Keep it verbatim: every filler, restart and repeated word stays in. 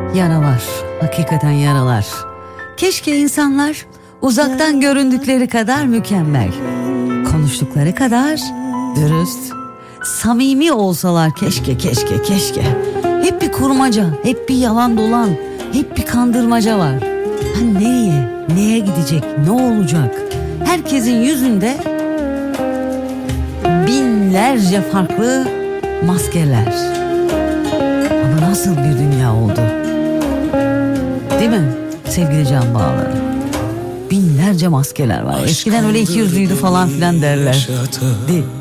Yaralar, hakikaten yaralar. Keşke insanlar uzaktan göründükleri kadar mükemmel, konuştukları kadar dürüst, samimi olsalar keşke, keşke, keşke. Hep bir kurmaca, hep bir yalan dolan, hep bir kandırmaca var. Ha nereye, neye gidecek, ne olacak? Herkesin yüzünde binlerce farklı maskeler. Ama nasıl bir dünya oldu? Değil mi sevgili Can Bağları? Binlerce maskeler var. Eskiden öyle iki yüzlüydü falan filan derler. Değil.